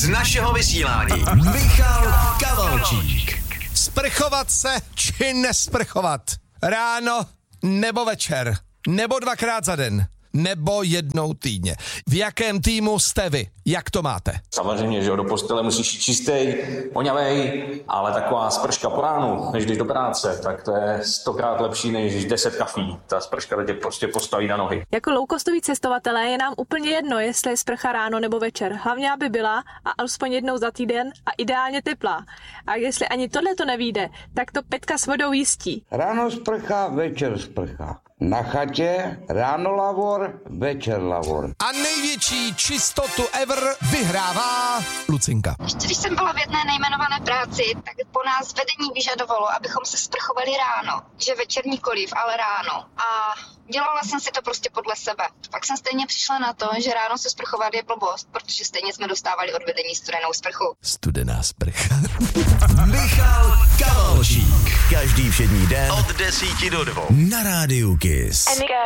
z našeho vysílání. Michal Kavalčík. Sprchovat se či nesprchovat? Ráno nebo večer? Nebo dvakrát za den? Nebo jednou týdně? V jakém týmu jste vy? Jak to máte? Samozřejmě, že do postele musíš jít čistej, voňavej, ale taková sprška po ránu, než jdeš do práce, tak to je 100krát lepší než 10 kafí. Ta sprška tě prostě postaví na nohy. Jako low-costoví cestovatelé je nám úplně jedno, jestli je sprcha ráno nebo večer. Hlavně, aby byla a alespoň jednou za týden a ideálně teplá. A jestli ani tohle to nevyjde, tak to Petka s vodou jistí. Ráno sprcha, večer sprcha. Na chatě ráno lavor, večer lavor. A největší čistotu ever vyhrává Lucinka. Ještě když jsem byla v jedné nejmenované práci, tak po nás vedení vyžadovalo, abychom se sprchovali ráno. Že večer nikoliv, ale ráno. A dělala jsem si to prostě podle sebe. Pak jsem stejně přišla na to, že ráno se sprchovat je blbost, protože stejně jsme dostávali od vedení studenou sprchu. Studená sprcha. Michal Kavalčík. Každý všední den od 10 do 2 na rádiu Kiss.